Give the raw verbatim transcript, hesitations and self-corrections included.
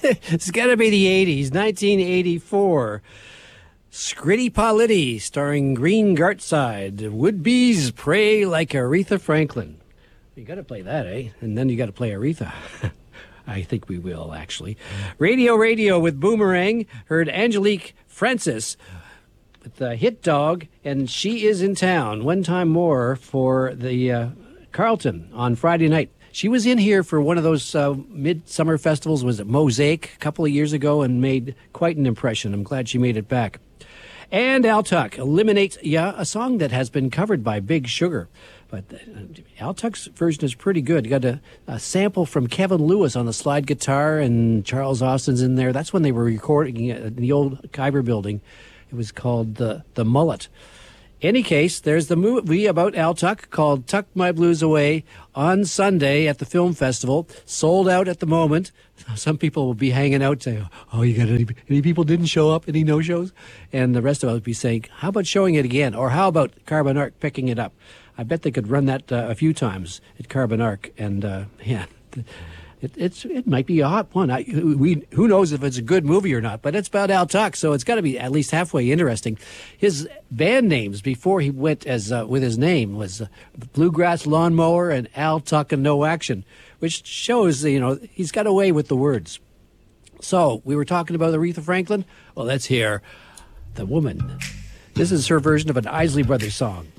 It's got to be the eighties, nineteen eighty-four. Scritti Politti, starring Green Gartside. Would-be's Pray Like Aretha Franklin. You got to play that, eh? And then you got to play Aretha. I think we will, actually. Radio Radio with Boomerang. Heard Angelique Francis with the Hit Dog, and She Is in Town. One time more for the uh, Carlton on Friday night. She was in here for one of those uh, midsummer festivals. Was it Mosaic a couple of years ago, and made quite an impression. I'm glad she made it back. And Al Tuck, Eliminate Ya, a song that has been covered by Big Sugar. But uh, Al Tuck's version is pretty good. You got a, a sample from Kevin Lewis on the slide guitar, and Charles Austin's in there. That's when they were recording it in the old Khyber building. It was called the the Mullet. Any case, there's the movie about Al Tuck called Tuck My Blues Away on Sunday at the film festival. Sold out at the moment. Some people will be hanging out saying, oh, you got any, any people didn't show up? Any no-shows? And the rest of us would be saying, how about showing it again? Or how about Carbon Arc picking it up? I bet they could run that uh, a few times at Carbon Arc. And, uh, yeah, it, it's, it might be a hot one. I, we, who knows if it's a good movie or not, but it's about Al Tuck, so it's got to be at least halfway interesting. His band names before he went as uh, with his name was uh, Bluegrass Lawnmower and Al Tuck and No Action, which shows, you know, he's got away with the words. So we were talking about Aretha Franklin. Well, let's hear The Woman. This is her version of an Isley Brothers song.